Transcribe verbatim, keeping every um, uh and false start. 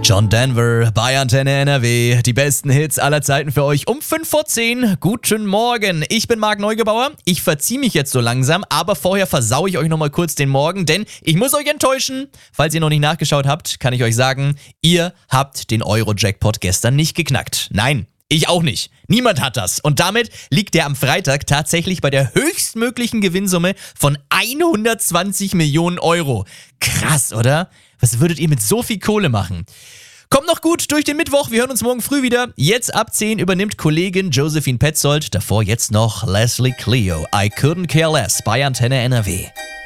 John Denver bei Antenne N R W. Die besten Hits aller Zeiten für euch um fünf vor zehn. Guten Morgen. Ich bin Marc Neugebauer. Ich verziehe mich jetzt so langsam, aber vorher versaue ich euch nochmal kurz den Morgen, denn ich muss euch enttäuschen. Falls ihr noch nicht nachgeschaut habt, kann ich euch sagen, ihr habt den Euro-Jackpot gestern nicht geknackt. Nein, ich auch nicht. Niemand hat das. Und damit liegt der am Freitag tatsächlich bei der höchstmöglichen Gewinnsumme von hundertzwanzig Millionen Euro. Krass, oder? Was würdet ihr mit so viel Kohle machen? Kommt noch gut durch den Mittwoch. Wir hören uns morgen früh wieder. Jetzt ab zehn übernimmt Kollegin Josephine Petzold. Davor jetzt noch Leslie Clio. I couldn't care less bei Antenne N R W.